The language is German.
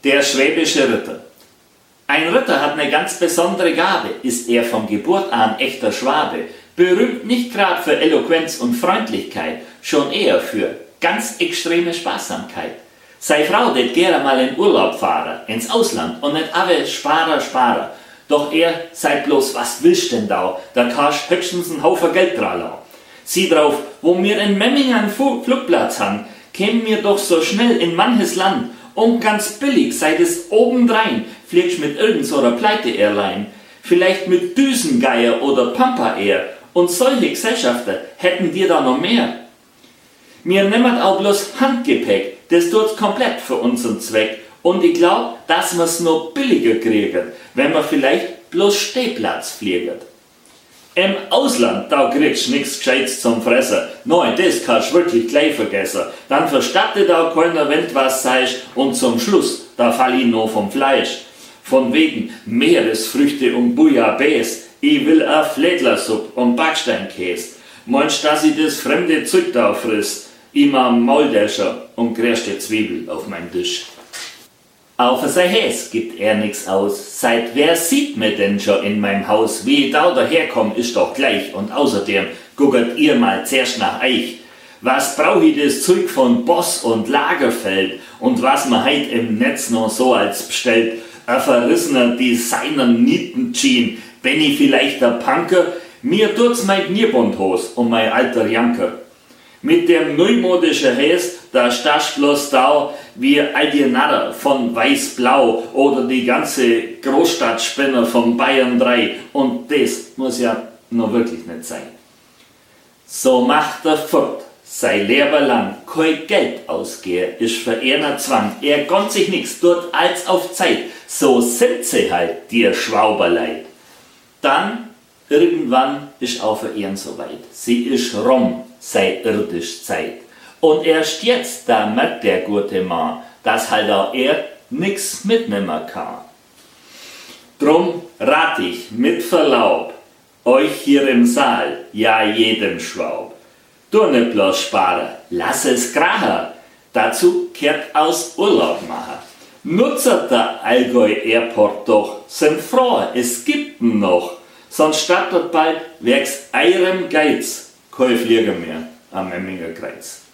Der schwäbische Ritter. Ein Ritter hat eine ganz besondere Gabe, ist er von Geburt an echter Schwabe, berühmt nicht gerade für Eloquenz und Freundlichkeit, schon eher für ganz extreme Sparsamkeit. Sei Frau det gerne mal in Urlaub fahren, ins Ausland und nicht alle Sparer. Doch er sei bloß, was willst denn da kannst höchstens einen Haufen Geld dran lassen. Sieh drauf, wo wir in Memmingen einen Flugplatz haben, kämen wir doch so schnell in manches Land und ganz billig, sei es obendrein, fliegst mit irgend so einer Pleite-Airline, vielleicht mit Düsengeier oder Pampa Air und solche Gesellschaften hätten wir da noch mehr. Wir nehmen auch bloß Handgepäck, das tut's komplett für unseren Zweck und ich glaub, dass wir's noch billiger kriegen, wenn wir vielleicht bloß Stehplatz fliegen. Im Ausland, da kriegst du nix Gescheites zum Fressen. Nein, das kannst du wirklich gleich vergessen. Dann verstattet da keiner, wenn du was sagst. Und zum Schluss, da fall ich noch vom Fleisch. Von wegen Meeresfrüchte und Bouillabaisse. Ich will a Flädlersuppe und Backsteinkäse. Meinst du, dass ich das fremde Zeug da friss? Immer Mauldäscher und gerste Zwiebel auf meinem Tisch. Auch für sein Häs gibt er nix aus. Seit wer sieht mir denn schon in meinem Haus? Wie ich da daherkomm, ist doch gleich. Und außerdem guckt ihr mal zuerst nach euch. Was brauch ich das Zeug von Boss und Lagerfeld? Und was man heut im Netz noch so als bestellt? Ein verrissener Designer-Nietenjean. Wenn ich vielleicht der Punker, mir tut's mein Knierbundhos und mein alter Janker. Mit dem neumodischen Häs, da stachst bloß da wie all die Narrer von Weiß-Blau oder die ganze Großstadtspinner von Bayern 3 und das muss ja noch wirklich nicht sein. So macht er fort, sei Leben lang kein Geld ausgehe, ist für einer Zwang, er gönnt sich nix, tut als auf Zeit, so sind sie halt, dir Schwauberleid. Dann, irgendwann ist auch für ihren soweit, sie ist rum, sei irdisch Zeit. Und erst jetzt, da merkt der gute Mann, dass halt auch er nix mitnehmen kann. Drum rat ich mit Verlaub, euch hier im Saal, ja jedem Schwaub. Du nicht bloß sparen, lass es krachen, dazu kehrt aus Urlaub machen. Nutzet der Allgäu Airport doch, sind froh, es gibt ihn noch, sonst startet bald werks eurem Geiz kein Flieger mehr am Memminger Kreuz.